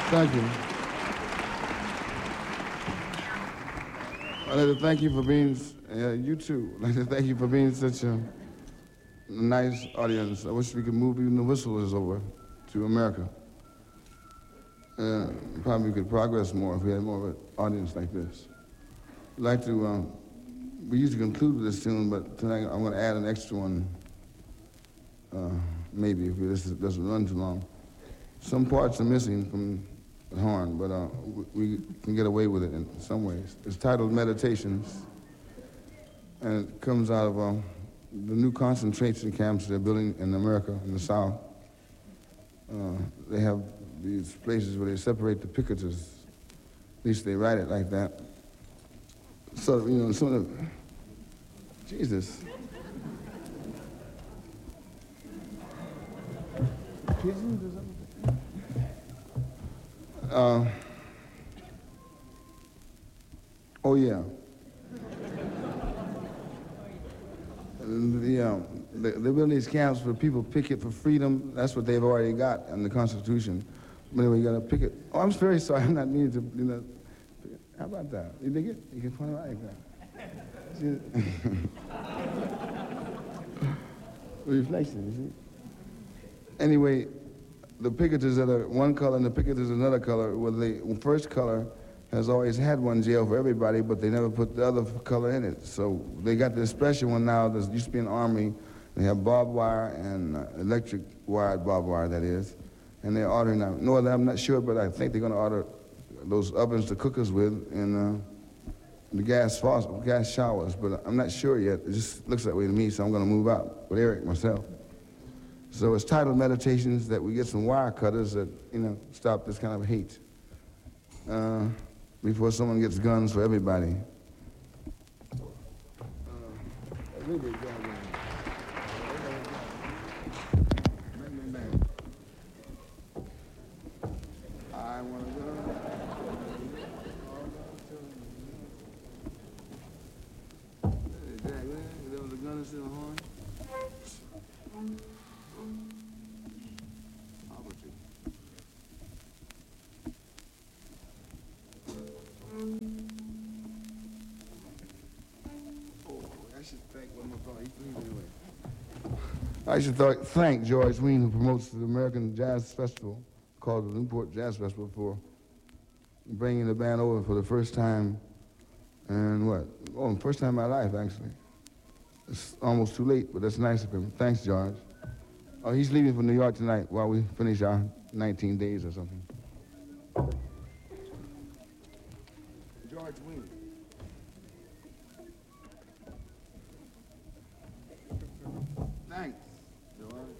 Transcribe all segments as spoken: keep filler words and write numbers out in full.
Thank you. I'd like to thank you for being, uh, you too, I'd like to thank you for being such a nice audience. I wish we could move even the whistlers over to America. Uh, probably we could progress more if we had more of an audience like this. I'd like to, um, we usually conclude with this tune, but tonight I'm going to add an extra one, uh, maybe if this doesn't run too long. Some parts are missing from the horn, but uh, we, we can get away with it in some ways. It's titled Meditations, and it comes out of uh, the new concentration camps they're building in America, in the South. Uh, they have these places where they separate the picketers. At least they write it like that. So, you know, some of the, Jesus. Pigeons or something? Uh, oh, yeah. The, uh, they, they build these camps where people picket for freedom. That's what they've already got in the Constitution. But anyway, you got to picket. Oh, I'm very sorry. I'm not meaning to, you know. How about that? You dig it? You can point it out like that. Reflection, you see? Anyway, the picketers that are one color and the picketers another color, well, the first color has always had one jail for everybody, but they never put the other color in it. So they got this special one now. There used to be an army. They have barbed wire and uh, electric wired barbed wire, that is. And they're ordering, uh, no, I'm not sure, but I think they're going to order those ovens to cook us with and uh, the gas faucet, gas showers, but I'm not sure yet. It just looks that way to me, so I'm going to move out with Eric myself. So it's titled Meditations, that we get some wire cutters that, you know, stop this kind of hate uh, before someone gets guns for everybody. Uh, I want to go. There was a gun that's in the horn. I should th thank George Wein, who promotes the American Jazz Festival, called the Newport Jazz Festival, for bringing the band over for the first time, and what? Oh, first time in my life, actually. It's almost too late, but that's nice of him. Thanks, George. Oh, he's leaving for New York tonight while we finish our nineteen days or something. George Wein. Thanks, George.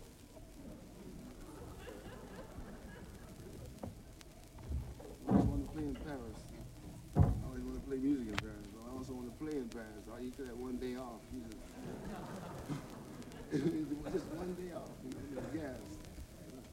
I always want to play in Paris. I always want to play music in Paris, but I also want to play in Paris. All you could have one day off. You just, just one day off. You know, gas.